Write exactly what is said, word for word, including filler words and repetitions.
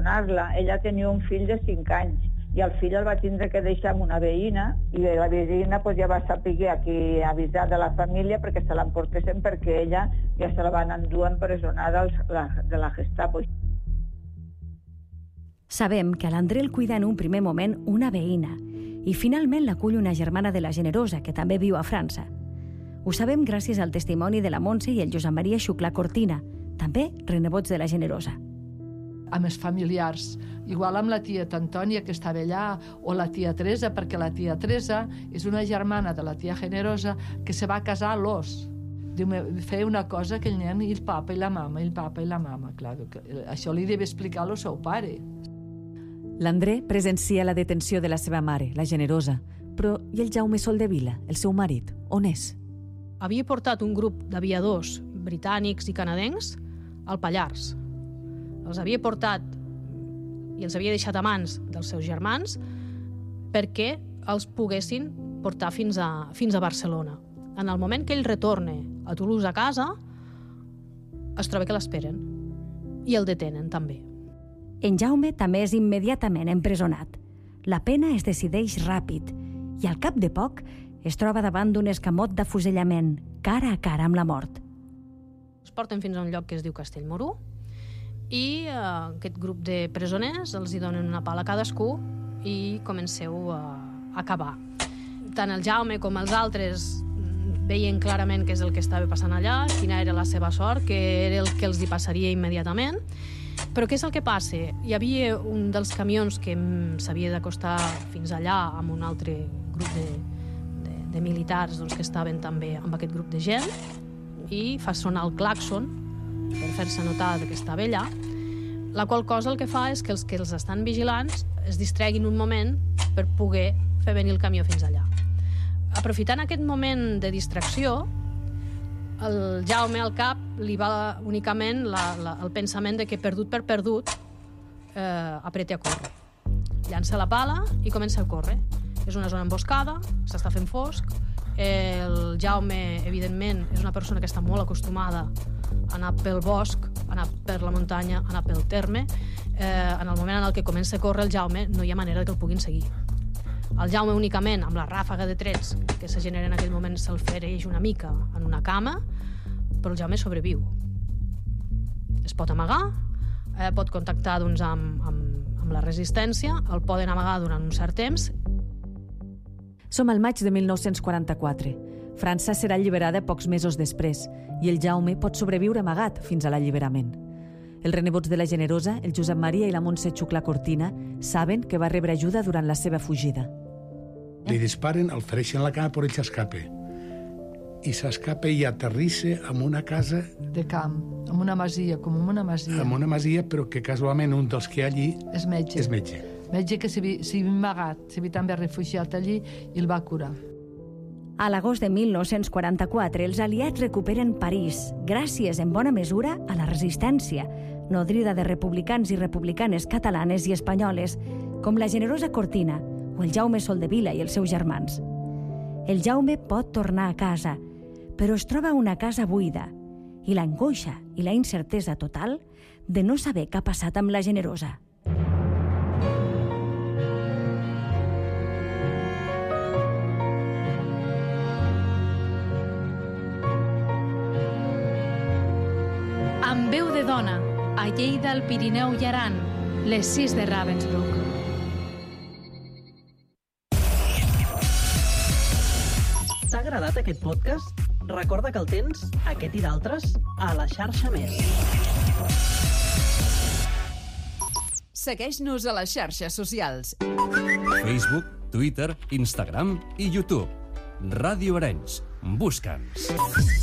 empresonar-la. Ella tenia un fill de cinc anys i el fill el va tindre que deixar amb una veïna i la veïna pues, ja va saber aquí avisar de la família perquè se l'emportessin perquè ella ja se la van endur empresonada de la Gestapo. Sabem que a l'André el cuida en un primer moment una veïna i finalment l'acull una germana de la Generosa que també viu a França. Ho sabem gràcies al testimoni de la Montse i el Josep Maria Xuclà Cortina, també renebots de la Generosa. Amb els familiars, igual amb la tia Antònia que estava allà, o la tia Teresa, perquè la tia Teresa és una germana de la tia Generosa que se va casar a l'Os. Diu, feia una cosa que el nen i el papa i la mama, i el papa i la mama, clar, això li devia explicar al seu pare. L'André presencia la detenció de la seva mare, la Generosa, però i el Jaume Soldevila, el seu marit, on és? Havia portat un grup d'aviadors britànics i canadencs al Pallars. Els havia portat i els havia deixat a mans dels seus germans perquè els poguessin portar fins a, fins a Barcelona. En el moment que ell retorna a Toulouse a casa, es troba que l'esperen i el detenen també. En Jaume també és immediatament empresonat. La pena es decideix ràpid i al cap de poc es troba davant d'un escamot d'afusellament, cara a cara amb la mort. Es porten fins a un lloc que es diu Castellmorú i eh, aquest grup de presoners els hi donen una pala a cadascú i comenceu a acabar. Tant el Jaume com els altres veien clarament què és el que estava passant allà, quina era la seva sort, que era el que els hi passaria immediatament. Però què és el que passa? Hi havia un dels camions que s'havia d'acostar fins allà amb un altre grup de, de, de militars doncs, que estaven també amb aquest grup de gent i fa sonar el clàxon per fer-se notar que estava allà, la qual cosa el que fa és que els que els estan vigilants es distreguin un moment per poder fer venir el camió fins allà. Aprofitant aquest moment de distracció, el Jaume al cap li va únicament la, la, el pensament de que perdut per perdut eh, apreti a córrer. Llança la pala i comença a córrer. És una zona emboscada, s'està fent fosc, el Jaume, evidentment, és una persona que està molt acostumada a anar pel bosc, a anar per la muntanya, a anar pel terme. Eh, en el moment en el que comença a córrer el Jaume, no hi ha manera que el puguin seguir. El Jaume únicament, amb la ràfaga de trets que se genera en aquell moment, se'l fereix una mica en una cama, però el Jaume sobreviu. Es pot amagar, eh, pot contactar doncs, amb, amb, amb la resistència, el poden amagar durant un cert temps. Som al maig de mil nou-cents quaranta-quatre. França serà alliberada pocs mesos després i el Jaume pot sobreviure amagat fins a l'alliberament. Els renebots de la Generosa, el Josep Maria i la Montse Xuclà Cortina, saben que va rebre ajuda durant la seva fugida. Li disparen, el fereixen la cama, però ell s'escapa. I s'escapa i aterrissa en una casa... De camp, en una masia, com en una masia. En una masia, però que casualment un dels que hi ha allí... És metge. És metge. Metge que s'havia amagat, s'havia també refugiat allí i el va curar. A l'agost de mil nou-cents quaranta-quatre, els aliats recuperen París, gràcies en bona mesura a la resistència, nodrida de republicans i republicanes catalanes i espanyoles, com la Generosa Cortina o el Jaume Soldevila i els seus germans. El Jaume pot tornar a casa, però es troba una casa buida i l'angoixa i la incertesa total de no saber què ha passat amb la Generosa. Amb veu de dona, a Lleida, al Pirineu i Aran, les sis de Ravensbrück. T'ha agradat aquest podcast? Recorda que el tens, aquest i d'altres, a la xarxa Més. Segueix-nos a les xarxes socials. Facebook, Twitter, Instagram i YouTube. Ràdio Arenys. Busca'ns.